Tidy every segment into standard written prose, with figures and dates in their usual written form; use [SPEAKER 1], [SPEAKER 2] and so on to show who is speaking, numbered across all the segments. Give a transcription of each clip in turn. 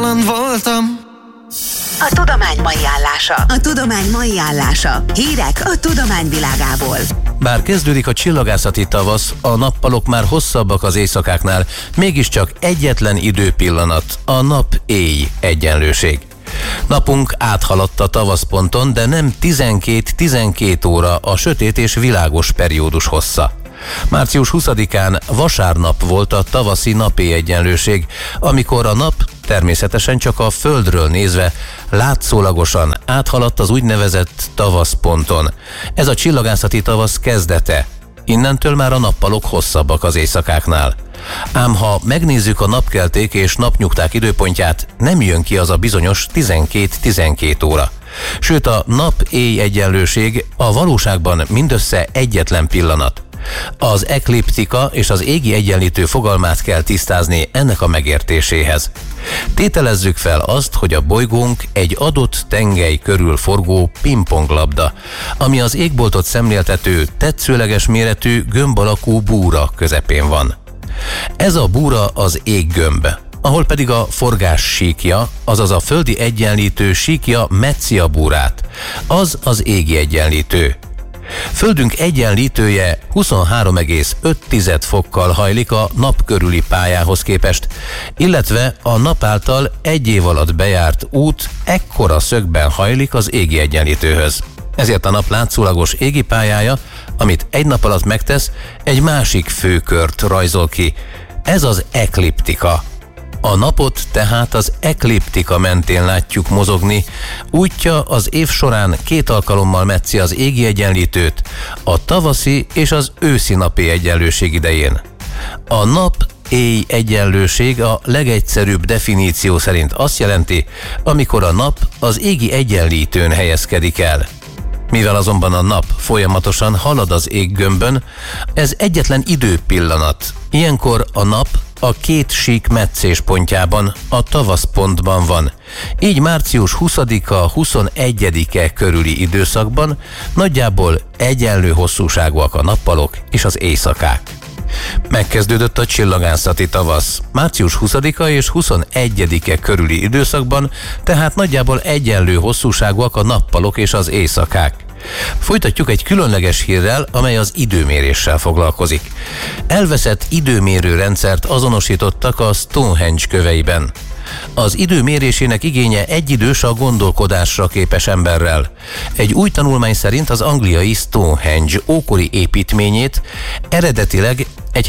[SPEAKER 1] Napokban voltam.
[SPEAKER 2] A tudomány mai állása. A tudomány mai állása. Hírek a tudományvilágából.
[SPEAKER 3] Bár kezdődik a csillagászati tavasz, a nappalok már hosszabbak az éjszakáknál, mégiscsak egyetlen időpillanat, a nap-éj egyenlőség. Napunk áthaladt a tavaszponton, de nem 12 óra a sötét és világos periódus hossza. Március 20-án vasárnap volt a tavaszi napi egyenlőség, amikor a nap természetesen csak a Földről nézve látszólagosan áthaladt az úgynevezett tavaszponton. Ez a csillagászati tavasz kezdete. Innentől már a nappalok hosszabbak az éjszakáknál. Ám ha megnézzük a napkelték és napnyugták időpontját, nem jön ki az a bizonyos 12 óra. Sőt, a nap-éj egyenlőség a valóságban mindössze egyetlen pillanat. Az ekliptika és az égi egyenlítő fogalmát kell tisztázni ennek a megértéséhez. Tételezzük fel azt, hogy a bolygónk egy adott tengely körül forgó pingponglabda, ami az égboltot szemléltető, tetszőleges méretű gömb alakú búra közepén van. Ez a búra az éggömb, ahol pedig a forgás síkja, azaz a földi egyenlítő síkja metszi a búrát, az égi egyenlítő. Földünk egyenlítője 23,5 fokkal hajlik a nap körüli pályához képest, illetve a nap által egy év alatt bejárt út ekkora szögben hajlik az égi egyenlítőhöz. Ezért a nap látszólagos égi pályája, amit egy nap alatt megtesz, egy másik főkört rajzol ki. Ez az ekliptika. A napot tehát az ekliptika mentén látjuk mozogni, útja az év során 2 alkalommal metszi az égi egyenlítőt, a tavaszi és az őszi napi egyenlőség idején. A nap-éj egyenlőség a legegyszerűbb definíció szerint azt jelenti, amikor a nap az égi egyenlítőn helyezkedik el. Mivel azonban a nap folyamatosan halad az éggömbön, ez egyetlen időpillanat. Ilyenkor a nap a 2 sík meccéspontjában, a tavaszpontban van. Így március 20-a 21-e körüli időszakban nagyjából egyenlő hosszúságúak a nappalok és az éjszakák. Megkezdődött a csillagászati tavasz. Március 20-a és 21-e körüli időszakban, tehát nagyjából egyenlő hosszúságúak a nappalok és az éjszakák. Folytatjuk egy különleges hírrel, amely az időméréssel foglalkozik. Elveszett időmérő rendszert azonosítottak a Stonehenge köveiben. Az időmérésének igénye egyidős a gondolkodásra képes emberrel. Egy új tanulmány szerint az angliai Stonehenge ókori építményét eredetileg egy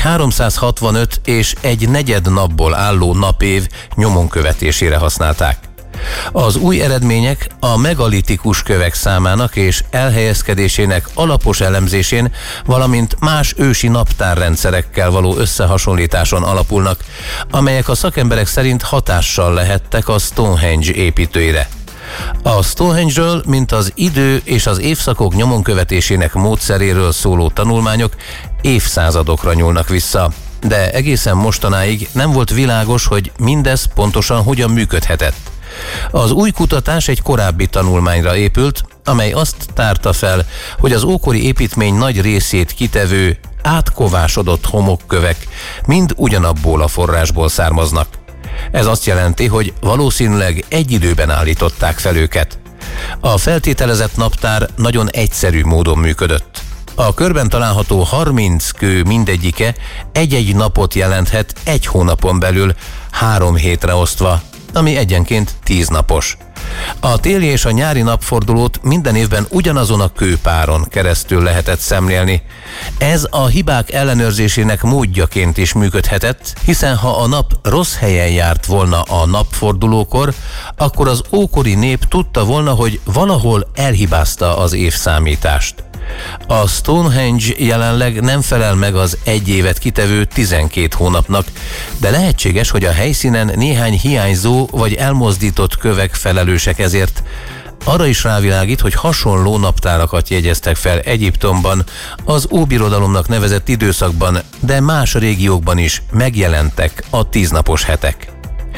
[SPEAKER 3] 365 és egy negyed napból álló napév nyomon követésére használták. Az új eredmények a megalitikus kövek számának és elhelyezkedésének alapos elemzésén, valamint más ősi naptárrendszerekkel való összehasonlításon alapulnak, amelyek a szakemberek szerint hatással lehettek a Stonehenge építőire. A Stonehenge-ről, mint az idő és az évszakok nyomon követésének módszeréről szóló tanulmányok évszázadokra nyúlnak vissza, de egészen mostanáig nem volt világos, hogy mindez pontosan hogyan működhetett. Az új kutatás egy korábbi tanulmányra épült, amely azt tárta fel, hogy az ókori építmény nagy részét kitevő, átkovásodott homokkövek mind ugyanabból a forrásból származnak. Ez azt jelenti, hogy valószínűleg egy időben állították fel őket. A feltételezett naptár nagyon egyszerű módon működött. A körben található 30 kő mindegyike egy-egy napot jelenthet egy hónapon belül 3 hétre osztva, ami egyenként 10 napos. A téli és a nyári napfordulót minden évben ugyanazon a kőpáron keresztül lehetett szemlélni. Ez a hibák ellenőrzésének módjaként is működhetett, hiszen ha a nap rossz helyen járt volna a napfordulókor, akkor az ókori nép tudta volna, hogy valahol elhibázta az évszámítást. A Stonehenge jelenleg nem felel meg az egy évet kitevő 12 hónapnak, de lehetséges, hogy a helyszínen néhány hiányzó vagy elmozdított kövek felelősek ezért. Arra is rávilágít, hogy hasonló naptárakat jegyeztek fel Egyiptomban, az óbirodalomnak nevezett időszakban, de más régiókban is megjelentek a 10 napos hetek.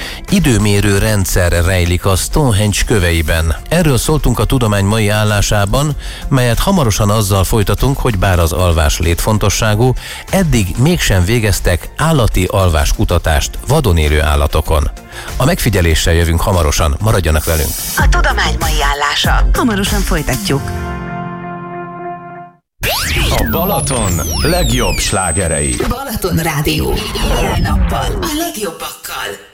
[SPEAKER 3] időmérő rendszer rejlik a Stonehenge köveiben. Erről szóltunk a tudomány mai állásában, melyet hamarosan azzal folytatunk, hogy bár az alvás létfontosságú, eddig mégsem végeztek állati alváskutatást vadon élő állatokon. A megfigyeléssel jövünk hamarosan, maradjanak velünk!
[SPEAKER 2] A tudomány mai állása. Hamarosan folytatjuk.
[SPEAKER 1] A Balaton legjobb slágerei.
[SPEAKER 2] Balaton Rádió. Nappal a legjobbakkal.